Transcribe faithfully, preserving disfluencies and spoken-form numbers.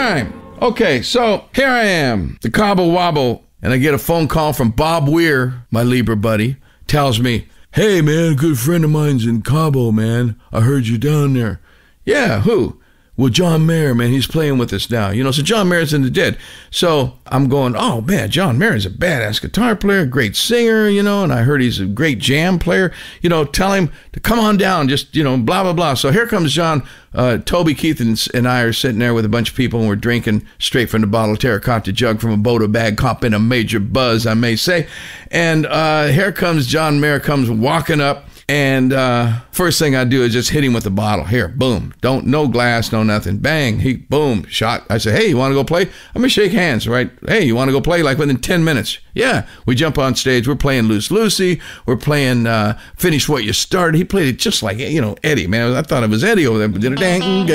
time. Okay, so here I am, the Cabo Wobble, and I get a phone call from Bob Weir, my Libra buddy, tells me, hey, man, a good friend of mine's in Cabo, man. I heard you down there. Yeah, who? Well, John Mayer, man, he's playing with us now. You know, so John Mayer's in the Dead. So I'm going, oh, man, John Mayer's a badass guitar player, great singer, you know, and I heard he's a great jam player. You know, tell him to come on down, just, you know, blah, blah, blah. So here comes John. Uh, Toby Keith and, and I are sitting there with a bunch of people, and we're drinking straight from the bottle, terracotta jug from a Boda bag, caught in a major buzz, I may say. And uh, here comes John Mayer, comes walking up. And uh, first thing I do is just hit him with the bottle. Here, boom. Don't, no glass, no nothing. Bang, he, boom, shot. I say, hey, you want to go play? I'm going to shake hands, right? Hey, you want to go play? Like within ten minutes. Yeah, we jump on stage. We're playing Loose Lucy. We're playing uh, Finish What You Started. He played it just like, you know, Eddie, man. I thought it was Eddie over there.